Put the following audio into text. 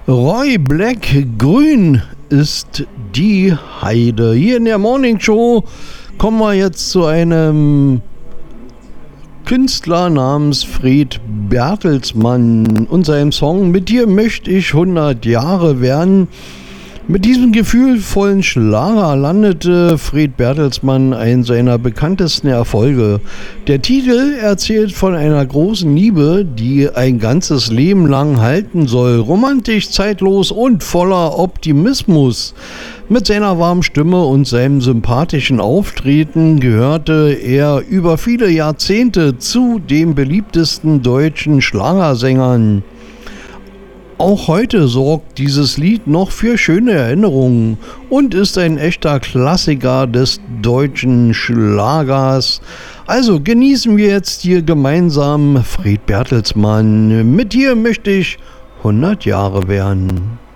Roy Black, grün ist die Heide. Hier in der Morning Show kommen wir jetzt zu einem Künstler namens Fred Bertelsmann und seinem Song Mit dir möchte ich 100 Jahre werden. Mit diesem gefühlvollen Schlager landete Fred Bertelsmann einen seiner bekanntesten Erfolge. Der Titel erzählt von einer großen Liebe, die ein ganzes Leben lang halten soll. Romantisch, zeitlos und voller Optimismus. Mit seiner warmen Stimme und seinem sympathischen Auftreten gehörte er über viele Jahrzehnte zu den beliebtesten deutschen Schlagersängern. Auch heute sorgt dieses Lied noch für schöne Erinnerungen und ist ein echter Klassiker des deutschen Schlagers. Also genießen wir jetzt hier gemeinsam Fred Bertelsmann. Mit dir möchte ich 100 Jahre werden.